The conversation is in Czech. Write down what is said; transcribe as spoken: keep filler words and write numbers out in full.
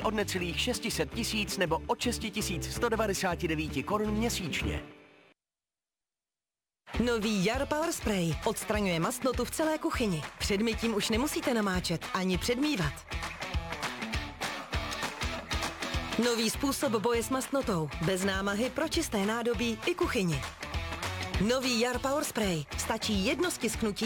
nyní od necelých šest set tisíc nebo od šest tisíc sto devadesát devět korun měsíčně. Nový Jar Power Spray odstraňuje mastnotu v celé kuchyni. Před mytím už nemusíte namáčet ani předmývat. Nový způsob boje s mastnotou. Bez námahy pro čisté nádobí i kuchyni. Nový Jar Power Spray. Stačí jedno stisknutí